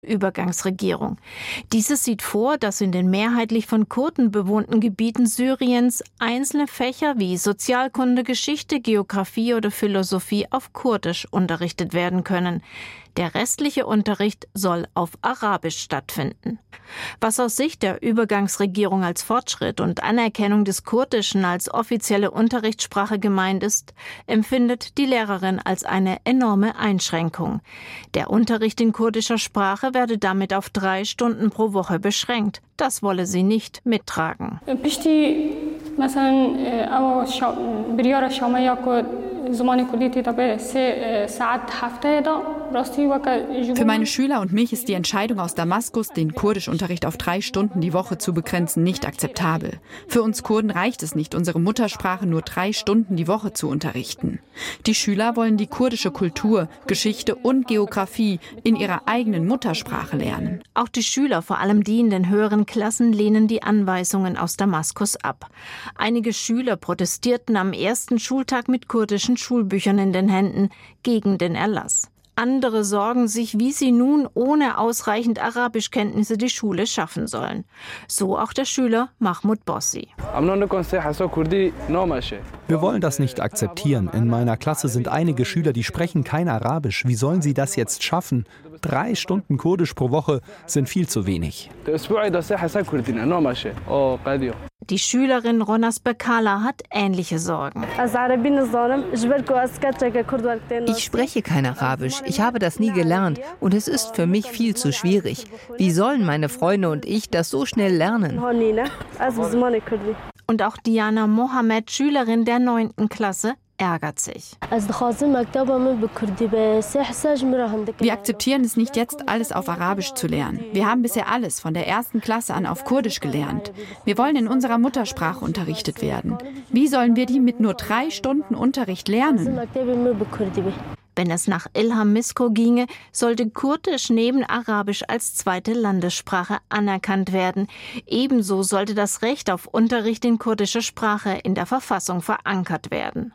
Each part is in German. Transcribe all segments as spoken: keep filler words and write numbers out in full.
Übergangsregierung. Dieses sieht vor, dass in den mehrheitlich von Kurden bewohnten Gebieten Syriens einzelne Fächer wie Sozialkunde, Geschichte, Geografie oder Philosophie auf Kurdisch unterrichtet werden können. Der restliche Unterricht soll auf Arabisch stattfinden. Was aus Sicht der Übergangsregierung als Fortschritt und Anerkennung des Kurdischen als offizielle Unterrichtssprache gemeint ist, empfindet die Lehrerin als eine enorme Einschränkung. Der Unterricht in kurdischer Sprache werde damit auf drei Stunden pro Woche beschränkt. Das wolle sie nicht mittragen. Für meine Schüler und mich ist die Entscheidung aus Damaskus, den Kurdischunterricht auf drei Stunden die Woche zu begrenzen, nicht akzeptabel. Für uns Kurden reicht es nicht, unsere Muttersprache nur drei Stunden die Woche zu unterrichten. Die Schüler wollen die kurdische Kultur, Geschichte und Geografie in ihrer eigenen Muttersprache lernen. Auch die Schüler, vor allem die in den höheren Klassen, lehnen die Anweisungen aus Damaskus ab. Einige Schüler protestierten am ersten Schultag mit kurdischen Schulbüchern in den Händen gegen den Erlass. Andere sorgen sich, wie sie nun ohne ausreichend Arabischkenntnisse die Schule schaffen sollen. So auch der Schüler Mahmoud Bossi. Wir wollen das nicht akzeptieren. In meiner Klasse sind einige Schüler, die sprechen kein Arabisch. Wie sollen sie das jetzt schaffen? Drei Stunden Kurdisch pro Woche sind viel zu wenig. Die Schülerin Ronas Bekala hat ähnliche Sorgen. Ich spreche kein Arabisch, ich habe das nie gelernt und es ist für mich viel zu schwierig. Wie sollen meine Freunde und ich das so schnell lernen? Und auch Diana Mohammed, Schülerin der neunten Klasse, ärgert sich. Wir akzeptieren es nicht, jetzt alles auf Arabisch zu lernen. Wir haben bisher alles von der ersten Klasse an auf Kurdisch gelernt. Wir wollen in unserer Muttersprache unterrichtet werden. Wie sollen wir die mit nur drei Stunden Unterricht lernen? Wenn es nach Ilham Misko ginge, sollte Kurdisch neben Arabisch als zweite Landessprache anerkannt werden. Ebenso sollte das Recht auf Unterricht in kurdischer Sprache in der Verfassung verankert werden.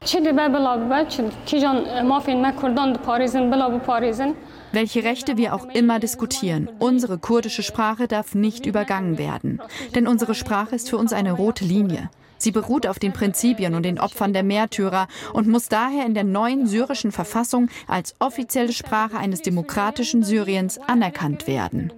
Welche Rechte wir auch immer diskutieren, unsere kurdische Sprache darf nicht übergangen werden. Denn unsere Sprache ist für uns eine rote Linie. Sie beruht auf den Prinzipien und den Opfern der Märtyrer und muss daher in der neuen syrischen Verfassung als offizielle Sprache eines demokratischen Syriens anerkannt werden.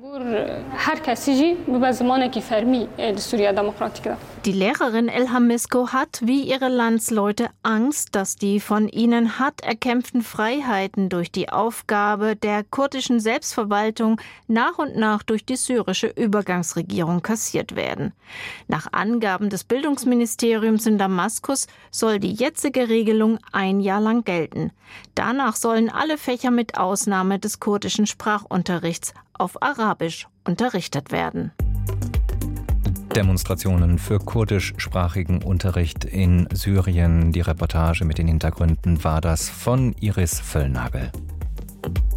Die Lehrerin Ilham Misko hat, wie ihre Landsleute, Angst, dass die von ihnen hart erkämpften Freiheiten durch die Aufgabe der kurdischen Selbstverwaltung nach und nach durch die syrische Übergangsregierung kassiert werden. Nach Angaben des Bildungsministeriums in Damaskus soll die jetzige Regelung ein Jahr lang gelten. Danach sollen alle Fächer mit Ausnahme des kurdischen Sprachunterrichts auf Arabisch unterrichtet werden. Demonstrationen für kurdischsprachigen Unterricht in Syrien. Die Reportage mit den Hintergründen war das von Iris Völlnagel.